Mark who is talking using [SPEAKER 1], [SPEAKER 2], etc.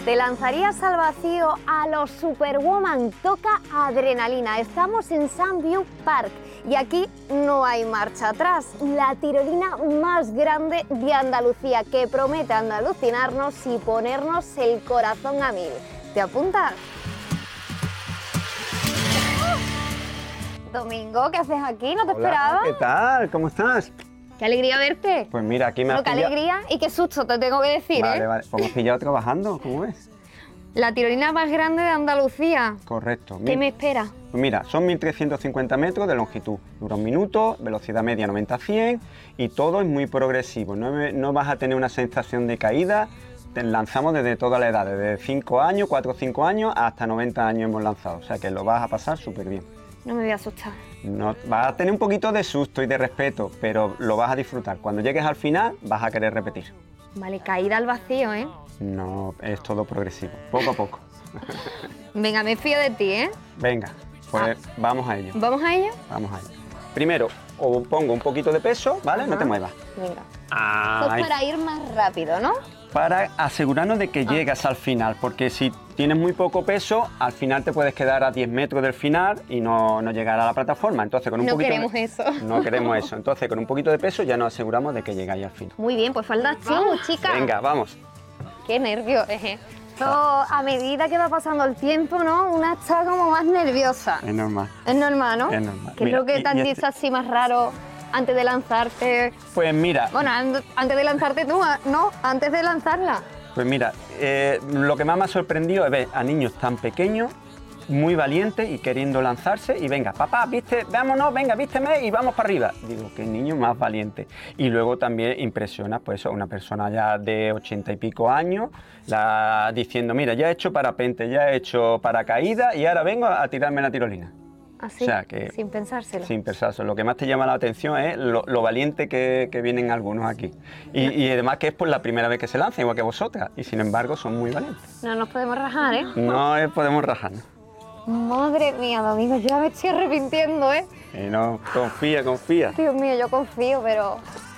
[SPEAKER 1] ¿Te lanzarías al vacío a los Superwoman? Toca adrenalina. Estamos en Sunview Park y aquí no hay marcha atrás. La tirolina más grande de Andalucía que promete alucinarnos y ponernos el corazón a mil. ¿Te apuntas? Domingo, ¿qué haces aquí? ¿No te esperaba?
[SPEAKER 2] ¿Qué tal? ¿Cómo estás?
[SPEAKER 1] Qué alegría verte.
[SPEAKER 2] Pues mira, aquí me has
[SPEAKER 1] Qué
[SPEAKER 2] pillado...
[SPEAKER 1] alegría y qué susto, te tengo que decir,
[SPEAKER 2] Vale,
[SPEAKER 1] ¿eh?
[SPEAKER 2] vale. Pues me has pillado trabajando, ¿cómo ves?
[SPEAKER 1] La tirolina más grande de Andalucía.
[SPEAKER 2] Correcto.
[SPEAKER 1] ¿Qué me espera?
[SPEAKER 2] Pues mira, son 1.350 metros de longitud, dura 1 minuto, velocidad media 90-100 y todo es muy progresivo. No vas a tener una sensación de caída. Te lanzamos desde toda la edad, desde 5 años, 4 o 5 años hasta 90 años hemos lanzado. O sea que lo vas a pasar súper bien.
[SPEAKER 1] No me voy a asustar.
[SPEAKER 2] No, vas a tener un poquito de susto y de respeto, pero lo vas a disfrutar. Cuando llegues al final vas a querer repetir.
[SPEAKER 1] Vale, caída al vacío, ¿eh?
[SPEAKER 2] No, es todo progresivo, poco a poco.
[SPEAKER 1] Venga, me fío de ti, ¿eh?
[SPEAKER 2] Venga, pues vamos a ello.
[SPEAKER 1] ¿Vamos a ello?
[SPEAKER 2] Vamos a ello. Primero, os pongo un poquito de peso, ¿vale?
[SPEAKER 1] Ajá.
[SPEAKER 2] No te muevas.
[SPEAKER 1] Venga.
[SPEAKER 2] Ahí.
[SPEAKER 1] Esto es para ir más rápido, ¿no?
[SPEAKER 2] Para asegurarnos de que llegas al final, porque si tienes muy poco peso, al final te puedes quedar a 10 metros del final y no llegar a la plataforma. Entonces, con un
[SPEAKER 1] No
[SPEAKER 2] poquito
[SPEAKER 1] queremos eso.
[SPEAKER 2] No queremos eso. Entonces, con un poquito de peso ya nos aseguramos de que llegáis al final.
[SPEAKER 1] Muy bien, pues falda chica.
[SPEAKER 2] Venga, vamos.
[SPEAKER 1] Qué nervios, Esto, a medida que va pasando el tiempo, ¿no? Una está como más nerviosa.
[SPEAKER 2] Es normal.
[SPEAKER 1] Es normal, ¿no?
[SPEAKER 2] Es normal.
[SPEAKER 1] ¿Qué es
[SPEAKER 2] Mira,
[SPEAKER 1] lo que te han
[SPEAKER 2] y
[SPEAKER 1] dicho así más raro antes de lanzarte?
[SPEAKER 2] Pues mira,
[SPEAKER 1] Bueno, antes de lanzarte tú, ¿no? Antes de lanzarla.
[SPEAKER 2] Pues mira, lo que más me ha sorprendido es ver a niños tan pequeños, muy valientes y queriendo lanzarse y venga, papá, viste, vámonos, venga, vísteme y vamos para arriba. Digo, qué niño más valiente. Y luego también impresiona, pues eso, una persona ya de 80 y pico años, diciendo, mira, ya he hecho parapente, ya he hecho paracaídas y ahora vengo a tirarme la tirolina.
[SPEAKER 1] Así,
[SPEAKER 2] O sea, que
[SPEAKER 1] sin pensárselo.
[SPEAKER 2] Sin pensárselo. Lo que más te llama la atención es lo valiente que vienen algunos aquí. Y además que es por la primera vez que se lanzan, igual que vosotras. Y sin embargo son muy valientes.
[SPEAKER 1] No nos podemos rajar, ¿eh?
[SPEAKER 2] No podemos rajarnos.
[SPEAKER 1] Madre mía, Domingo, ya me estoy arrepintiendo, ¿eh?
[SPEAKER 2] No, confía.
[SPEAKER 1] Dios mío, yo confío, pero